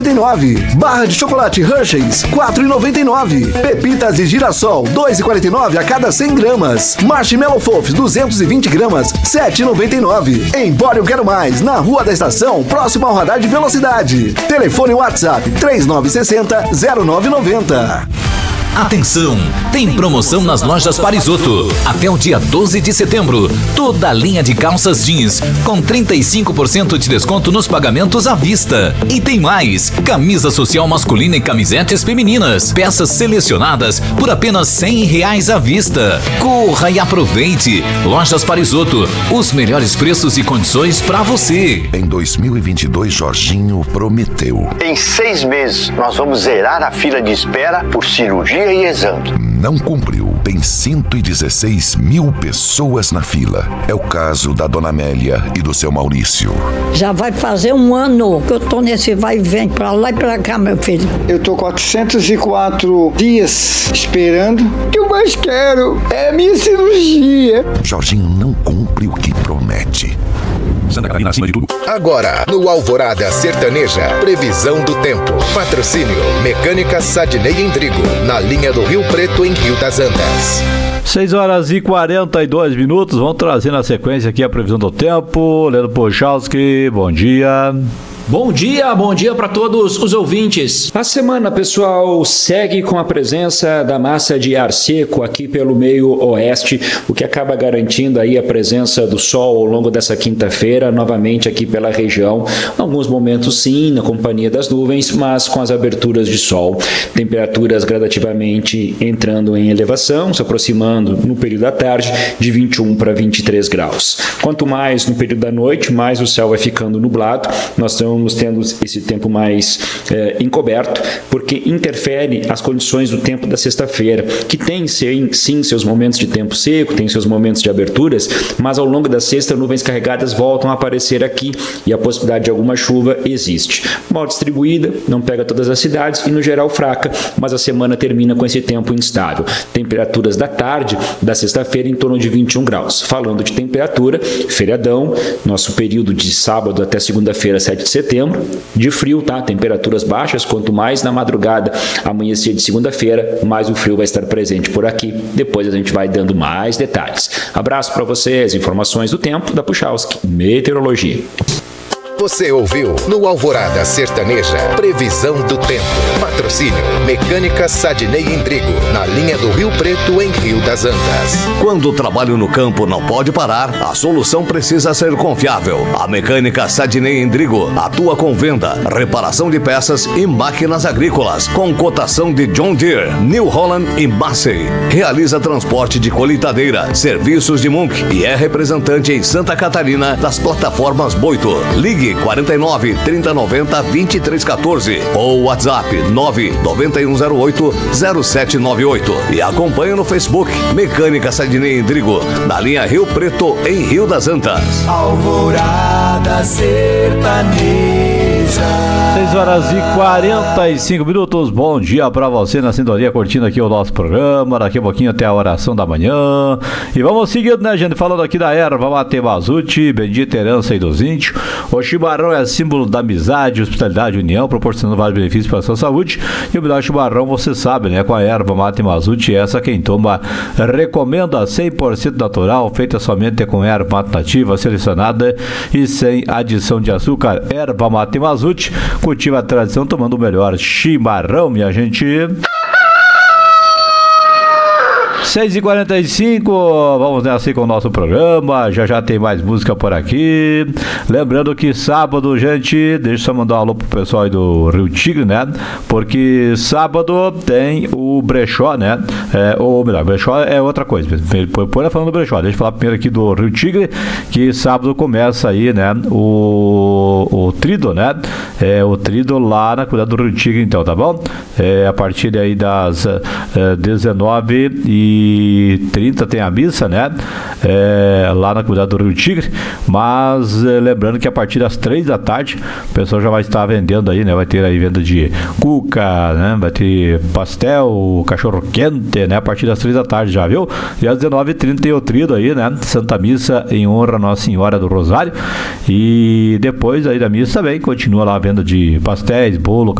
Barra de chocolate Hershey's, 4,99. Pepitas de girassol, 2,49 a cada 100 gramas. Marshmallow Fofs, 220 gramas, 7,99. Empório Quero Mais, na Rua da Estação, próximo ao radar de velocidade. Telefone WhatsApp 3960-0990. Atenção! Tem promoção nas lojas Parisotto. Até o dia 12 de setembro. Toda a linha de calças jeans com 35% de desconto nos pagamentos à vista. E tem mais! Camisa social masculina e camisetes femininas. Peças selecionadas por apenas R$100 à vista. Corra e aproveite! Lojas Parisotto. Os melhores preços e condições para você. Em 2022, Jorginho prometeu. Em 6 meses, nós vamos zerar a fila de espera por cirurgia e exame. Não cumpriu. Tem 116 mil pessoas na fila. É o caso da dona Amélia e do seu Maurício. Já vai fazer um ano que eu tô nesse vai e vem pra lá e pra cá, meu filho. Eu tô 404 dias esperando. O que eu mais quero é a minha cirurgia. Jorginho não cumpre o que promete. Santa Catarina acima de tudo. Agora, no Alvorada Sertaneja, previsão do tempo. Patrocínio Mecânica Sadney Endrigo, na linha do Rio Preto, em Rio das Antas. 6h42. Vamos trazer na sequência aqui a previsão do tempo. Leandro Pochalski, bom dia. Bom dia para todos os ouvintes. A semana, pessoal, segue com a presença da massa de ar seco aqui pelo meio oeste, o que acaba garantindo aí a presença do sol ao longo dessa quinta-feira, novamente aqui pela região. Alguns momentos sim, na companhia das nuvens, mas com as aberturas de sol. Temperaturas gradativamente entrando em elevação, se aproximando no período da tarde de 21 para 23 graus. Quanto mais no período da noite, mais o céu vai ficando nublado. Nós estamos tendo esse tempo mais encoberto, porque interfere as condições do tempo da sexta-feira, que tem sim seus momentos de tempo seco, tem seus momentos de aberturas, mas ao longo da sexta nuvens carregadas voltam a aparecer aqui e a possibilidade de alguma chuva existe. Mal distribuída, não pega todas as cidades e no geral fraca, mas a semana termina com esse tempo instável. Temperaturas da tarde da sexta-feira em torno de 21 graus. Falando de temperatura, feriadão, nosso período de sábado até segunda-feira, 7 de setembro, de frio, tá? Temperaturas baixas, quanto mais na madrugada amanhecer de segunda-feira, mais o frio vai estar presente por aqui. Depois a gente vai dando mais detalhes. Abraço para vocês, informações do tempo da Puchalski, Meteorologia. Você ouviu no Alvorada Sertaneja, previsão do tempo. Patrocínio Mecânica Sadney Endrigo, na linha do Rio Preto, em Rio das Antas. Quando o trabalho no campo não pode parar, a solução precisa ser confiável. A Mecânica Sadney Endrigo atua com venda, reparação de peças e máquinas agrícolas, com cotação de John Deere, New Holland e Massey. Realiza transporte de colheitadeira, serviços de Munk e é representante em Santa Catarina das plataformas Boito. Ligue 49 3090 2314 ou WhatsApp 99108 0798 e acompanhe no Facebook Mecânica Sadney Endrigo, na linha Rio Preto, em Rio das Antas. Alvorada Sertaneja. 6h45. Bom dia pra você na sintonia, curtindo aqui o nosso programa. Daqui a pouquinho até a oração da manhã. E vamos seguindo, né, gente? Falando aqui da erva mate Mazuti, bendita herança e dos índios. O chimarrão é símbolo da amizade, hospitalidade e união, proporcionando vários benefícios para a sua saúde. E o melhor chimarrão, você sabe, né? Com a erva mate Mazuti, essa quem toma recomenda, 100% natural, feita somente com erva mate nativa, selecionada e sem adição de açúcar. Erva mate Mazuti, cultiva a tradição tomando o melhor chimarrão, minha gente. 6h45, vamos nessa com o nosso programa. Já tem mais música por aqui. Lembrando que sábado, gente, deixa eu só mandar um alô pro pessoal aí do Rio Tigre, né? Porque sábado tem o brechó, né? Ou melhor, brechó é outra coisa. Põe falando do brechó. Deixa eu falar primeiro aqui do Rio Tigre, que sábado começa aí, né? O trido, né? O trido lá na cuidado do Rio Tigre, então, tá bom? A partir aí das 19h 19h30 tem a missa, né? Lá na comunidade do Rio Tigre, mas lembrando que a partir das 3 da tarde o pessoal já vai estar vendendo aí, né? Vai ter aí venda de cuca, né? Vai ter pastel, cachorro quente, né? A partir das 3 da tarde já, viu? E às 19h30 tem o trido aí, né? Santa Missa em honra a Nossa Senhora do Rosário. E depois aí da missa também continua lá a venda de pastéis, bolo,